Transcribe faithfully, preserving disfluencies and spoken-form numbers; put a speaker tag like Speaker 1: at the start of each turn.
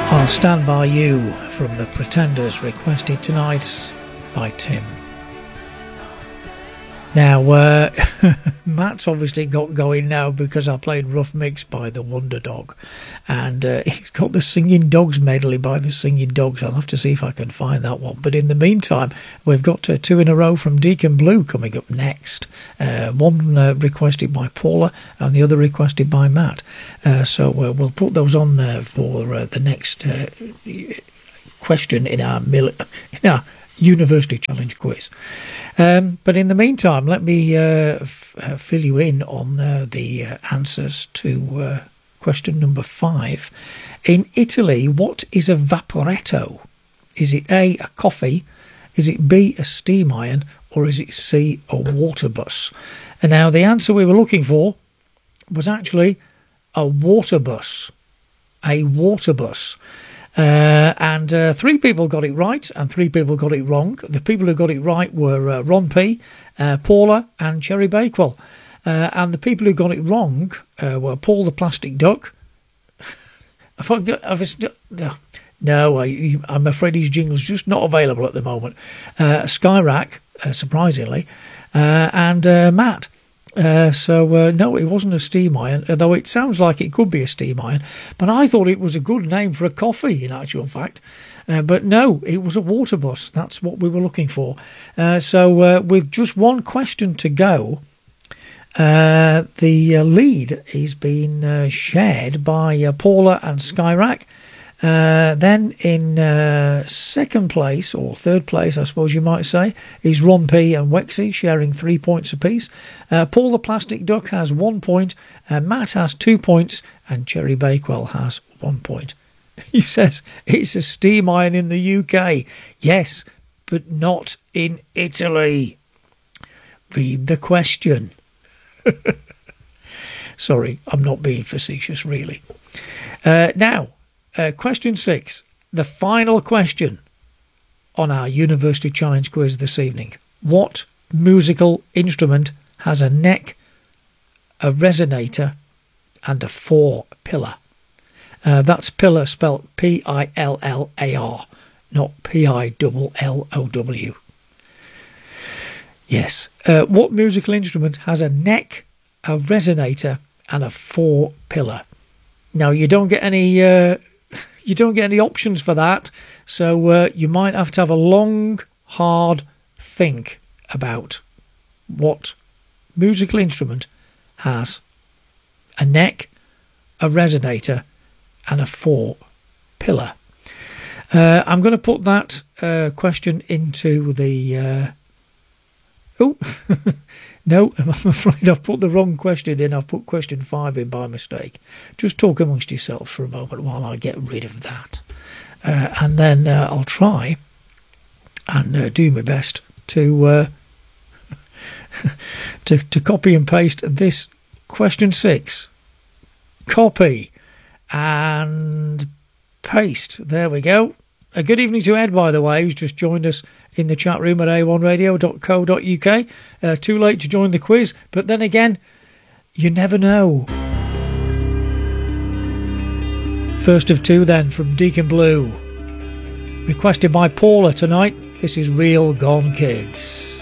Speaker 1: I'll Stand By You from The Pretenders, requested tonight by Tim. Now, uh, Matt's obviously got going now because I played Rough Mix by the Wonder Dog, and uh, he's got the Singing Dogs medley by the Singing Dogs. I'll have to see if I can find that one. But in the meantime, we've got uh, two in a row from Deacon Blue coming up next. Uh, one uh, requested by Paula and the other requested by Matt. Uh, so uh, we'll put those on uh, for uh, the next uh, question in our, mil- in our University Challenge quiz. Um, but in the meantime, let me uh, f- uh, fill you in on uh, the uh, answers to uh, question number five. In Italy, what is a vaporetto? Is it A, a coffee? Is it B, a steam iron? Or is it C, a water bus? And now the answer we were looking for was actually a water bus. A water bus. Uh, and uh, three people got it right and three people got it wrong. The people who got it right were uh, Ron P, uh, Paula and Cherry Bakewell. Uh, and the people who got it wrong uh, were Paul the Plastic Duck. Have I got, have I, no, I, I'm afraid his jingle's just not available at the moment. Uh, Skyrack, uh, surprisingly, uh, and uh, Matt. Uh, so, uh, no, it wasn't a steam iron, although it sounds like it could be a steam iron. But I thought it was a good name for a coffee, in actual fact. Uh, but no, it was a water bus. That's what we were looking for. Uh, so, uh, with just one question to go, uh, the uh, lead is being uh, shared by uh, Paula and Skyrack. Uh, then in uh, second place, or third place, I suppose you might say, is Ron P and Wexy, sharing three points apiece. Uh, Paul the Plastic Duck has one point, uh, Matt has two points, and Cherry Bakewell has one point. He says it's a steam iron in the U K. Yes, but not in Italy. Read the question. Sorry, I'm not being facetious, really. Uh, now, Uh, question six, the final question on our University Challenge quiz this evening. What musical instrument has a neck, a resonator, and a four pillar? Uh, that's pillar spelt P I L L A R, not P I L L O W. Yes. Uh, what musical instrument has a neck, a resonator, and a four pillar? Now, you don't get any... Uh, You don't get any options for that, so uh, you might have to have a long, hard think about what musical instrument has a neck, a resonator, and a four pillar. Uh, I'm going to put that uh, question into the... Uh... Oh, no, I'm afraid I've put the wrong question in. I've put question five in by mistake. Just talk amongst yourselves for a moment while I get rid of that. Uh, and then uh, I'll try and uh, do my best to, uh, to to copy and paste this question six. Copy and paste. There we go. A good evening to Ed, by the way, who's just joined us in the chat room at a one radio dot co dot uk. Uh, too late to join the quiz, but then again, you never know. First of two then from Deacon Blue. Requested by Paula tonight. This is Real Gone Kids.